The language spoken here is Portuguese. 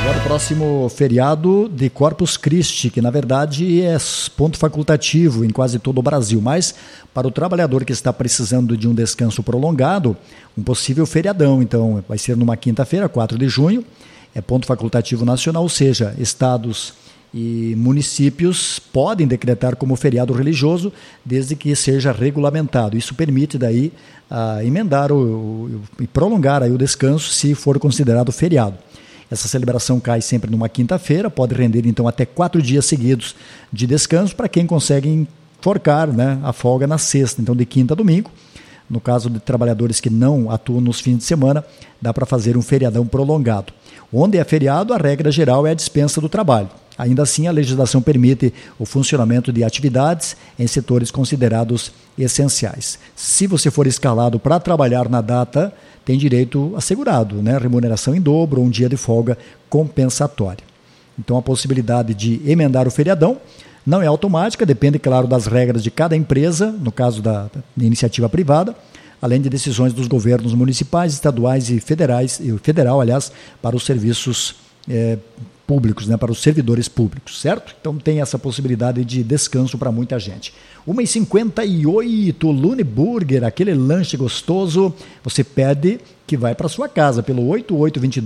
Agora o próximo feriado de Corpus Christi, que na verdade é ponto facultativo em quase todo o Brasil, mas para o trabalhador que está precisando de um descanso prolongado, um possível feriadão, então vai ser numa quinta-feira, 4 de junho, é ponto facultativo nacional, ou seja, estados e municípios podem decretar como feriado religioso desde que seja regulamentado. Isso permite daí emendar e prolongar aí o descanso se for considerado feriado. Essa celebração cai sempre numa quinta-feira, pode render então até 4 dias seguidos de descanso para quem consegue enforcar, né, a folga na sexta, então de quinta a domingo. No caso de trabalhadores que não atuam nos fins de semana, dá para fazer um feriadão prolongado. Onde é feriado, a regra geral é a dispensa do trabalho. Ainda assim, a legislação permite o funcionamento de atividades em setores considerados essenciais. Se você for escalado para trabalhar na data, tem direito assegurado, né? Remuneração em dobro ou um dia de folga compensatória. Então, a possibilidade de emendar o feriadão não é automática, depende, claro, das regras de cada empresa, no caso da iniciativa privada, além de decisões dos governos municipais, estaduais e federal, aliás, para os serviços públicos, né, para os servidores públicos, certo? Então tem essa possibilidade de descanso para muita gente. 1h58, Lune Burger, aquele lanche gostoso, você pede que vai para sua casa pelo 8822.